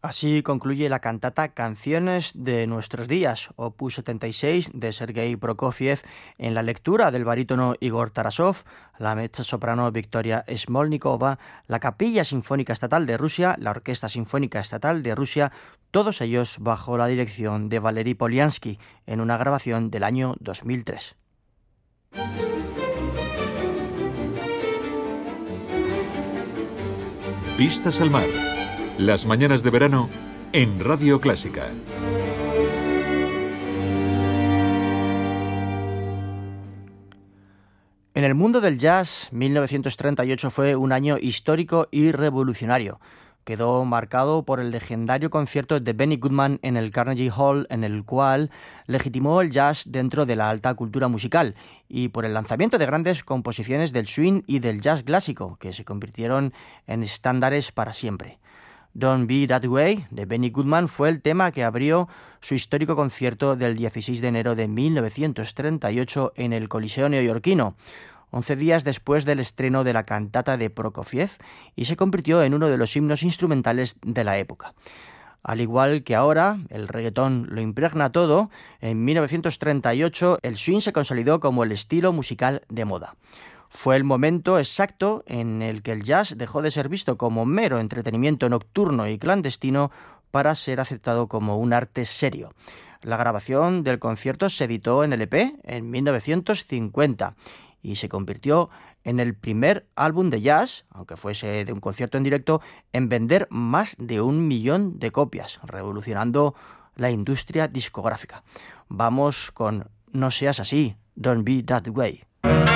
Así concluye la cantata Canciones de nuestros días, opus 76 de Sergei Prokofiev, en la lectura del barítono Igor Tarasov, la mezzosoprano Victoria Smolnikova, la Capilla Sinfónica Estatal de Rusia, la Orquesta Sinfónica Estatal de Rusia, todos ellos bajo la dirección de Valery Polyansky, en una grabación del año 2003. Vistas al mar. Las mañanas de verano en Radio Clásica. En el mundo del jazz, 1938 fue un año histórico y revolucionario. Quedó marcado por el legendario concierto de Benny Goodman en el Carnegie Hall, en el cual legitimó el jazz dentro de la alta cultura musical, y por el lanzamiento de grandes composiciones del swing y del jazz clásico, que se convirtieron en estándares para siempre. Don't Be That Way, de Benny Goodman, fue el tema que abrió su histórico concierto del 16 de enero de 1938 en el Coliseo neoyorquino, 11 días después del estreno de la cantata de Prokofiev, y se convirtió en uno de los himnos instrumentales de la época. Al igual que ahora, el reggaetón lo impregna todo, en 1938 el swing se consolidó como el estilo musical de moda. Fue el momento exacto en el que el jazz dejó de ser visto como mero entretenimiento nocturno y clandestino para ser aceptado como un arte serio. La grabación del concierto se editó en LP en 1950 y se convirtió en el primer álbum de jazz, aunque fuese de un concierto en directo, en vender más de 1 millón de copias, revolucionando la industria discográfica. Vamos con No seas así, Don't Be That Way.